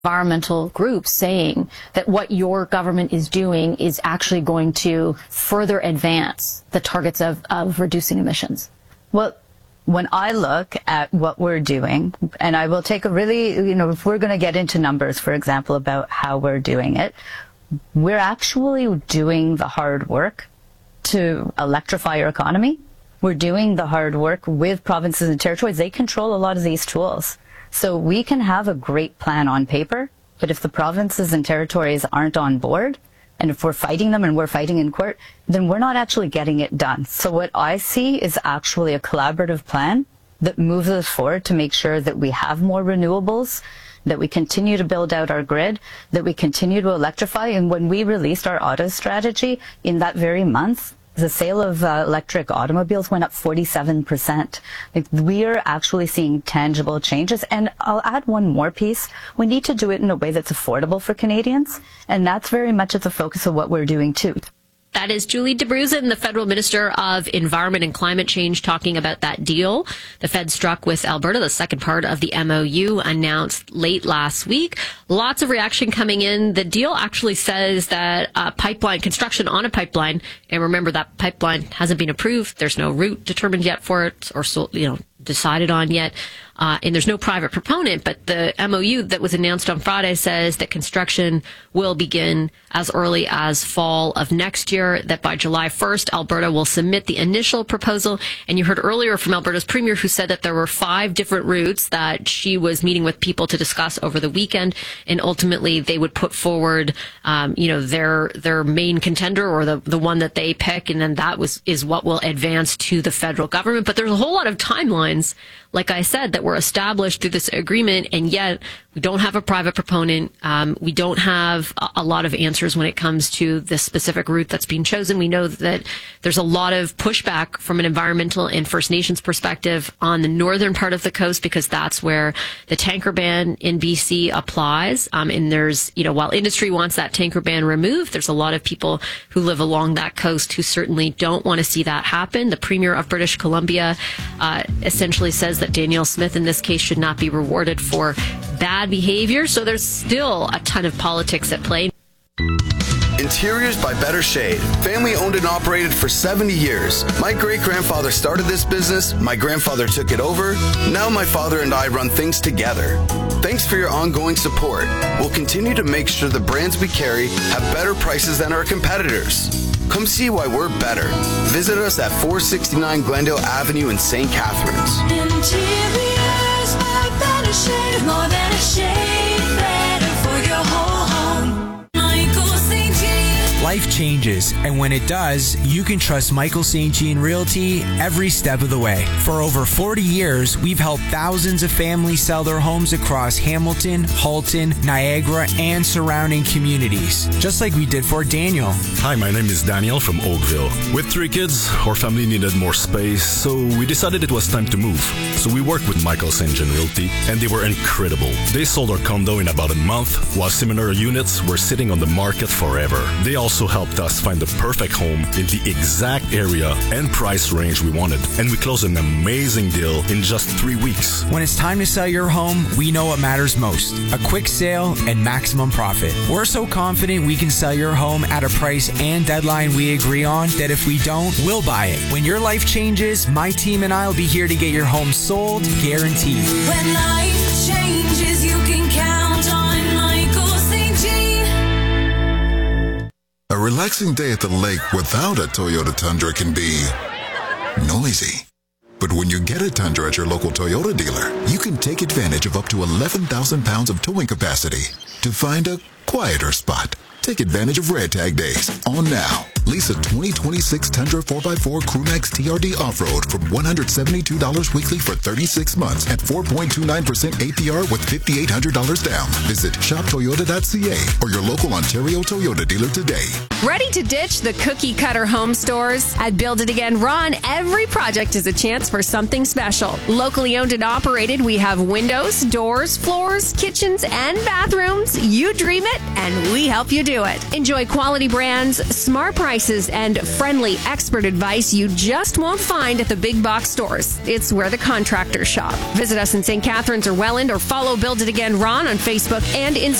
environmental groups saying that what your government is doing is actually going to further advance the targets of reducing emissions? Well, when I look at what we're doing, and I will take a really, if we're going to get into numbers, for example, about how we're doing it, we're actually doing the hard work to electrify our economy. We're doing the hard work with provinces and territories. They control a lot of these tools. So we can have a great plan on paper, but if the provinces and territories aren't on board, and if we're fighting them and we're fighting in court, then we're not actually getting it done. So what I see is actually a collaborative plan that moves us forward to make sure that we have more renewables, that we continue to build out our grid, that we continue to electrify. And when we released our auto strategy in that very month, the sale of electric automobiles went up 47%. We are actually seeing tangible changes. And I'll add one more piece. We need to do it in a way that's affordable for Canadians. And that's very much at the focus of what we're doing too. That is Julie Debruzin, the Federal Minister of Environment and Climate Change, talking about that deal the Fed struck with Alberta, the second part of the MOU announced late last week. Lots of reaction coming in. The deal actually says that pipeline construction on a pipeline, and remember that pipeline hasn't been approved. There's no route determined yet for it, or decided on yet. And there's no private proponent, but the MOU that was announced on Friday says that construction will begin as early as fall of next year, that by July 1st, Alberta will submit the initial proposal. And you heard earlier from Alberta's premier, who said that there were 5 different routes that she was meeting with people to discuss over the weekend. And ultimately, they would put forward, their main contender, or the one that they pick. And then that is what will advance to the federal government. But there's a whole lot of timelines, like I said, that were established through this agreement, and yet we don't have a private proponent. We don't have a lot of answers when it comes to the specific route that's being chosen. We know that there's a lot of pushback from an environmental and First Nations perspective on the northern part of the coast, because that's where the tanker ban in BC applies. And there's, while industry wants that tanker ban removed, there's a lot of people who live along that coast who certainly don't want to see that happen. The Premier of British Columbia essentially says that Danielle Smith in this case should not be rewarded for bad behavior. So there's still a ton of politics at play. Interiors by Better Shade. Family owned and operated for 70 years. My great-grandfather started this business. My grandfather took it over. Now my father and I run things together. Thanks for your ongoing support. We'll continue to make sure the brands we carry have better prices than our competitors. Come see why we're better. Visit us at 469 Glendale Avenue in St. Catharines. Interiors by Better Shade. More than a shade, better for your whole home. Michael St. Jean. Life changes, and when it does, you can trust Michael St. Jean Realty every step of the way. For over 40 years, we've helped thousands of families sell their homes across Hamilton, Halton, Niagara, and surrounding communities, just like we did for Daniel. Hi, my name is Daniel from Oakville. With 3 kids, our family needed more space, so we decided it was time to move. So we worked with Michael St. Jean Realty, and they were incredible. They sold our condo in about a month, while similar units were sitting on the market forever. They also helped us find the perfect home in the exact area and price range we wanted, and we closed an amazing deal in just 3 weeks. When it's time to sell your home, we know what matters most: a quick sale and maximum profit. We're so confident we can sell your home at a price and deadline we agree on that if we don't, we'll buy it. When your life changes, my team and I will be here to get your home sold, guaranteed. When life changes, you can count on Michael St. Jean. A relaxing day at the lake without a Toyota Tundra can be noisy. But when you get a Tundra at your local Toyota dealer, you can take advantage of up to 11,000 pounds of towing capacity to find a quieter spot. Take advantage of Red Tag Days on now. Lease a 2026 Tundra 4x4 Crewmax TRD Off-Road for $172 weekly for 36 months at 4.29% APR with $5,800 down. Visit shoptoyota.ca or your local Ontario Toyota dealer today. Ready to ditch the cookie cutter home stores? At Build It Again Ron, every project is a chance for something special. Locally owned and operated, we have windows, doors, floors, kitchens, and bathrooms. You dream it, and we help you do it. Enjoy quality brands, smart prices, prices and friendly expert advice you just won't find at the big box stores. It's where the contractors shop. Visit us in St. Catharines or Welland, or follow Build It Again Ron on Facebook and Instagram.